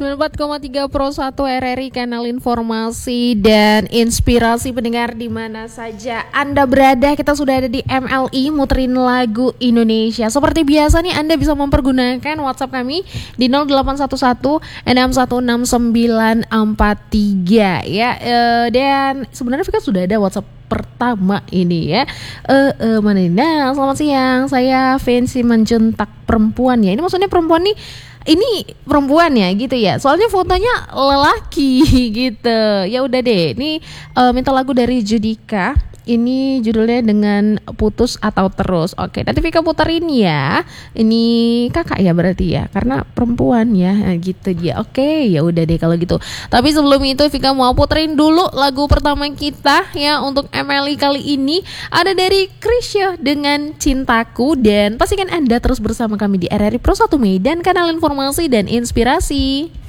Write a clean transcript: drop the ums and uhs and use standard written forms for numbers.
94,3 Pro 1 RRI, kanal informasi dan inspirasi pendengar di mana saja Anda berada. Kita sudah ada di MLI muterin lagu Indonesia. Seperti biasa nih, Anda bisa mempergunakan WhatsApp kami di 0811 616 943 ya. Dan sebenarnya Vika sudah ada WhatsApp pertama ini ya. Mana ini? Nah, selamat siang. Saya Fancy mencentak perempuan ya. Ini maksudnya perempuan nih, ini perempuan ya gitu ya. Soalnya fotonya lelaki gitu. Ya udah deh. Ini minta lagu dari Judika. Ini judulnya dengan putus atau terus. Oke, nanti Vika puterin ya. Ini kakak ya berarti ya, karena perempuan ya, gitu dia. Oke, ya udah deh kalau gitu. Tapi sebelum itu Vika mau puterin dulu lagu pertama kita ya untuk MLI kali ini. Ada dari Krisya dengan Cintaku. Dan pastikan Anda terus bersama kami di RRI Pro 1 Medan, kanal informasi dan inspirasi.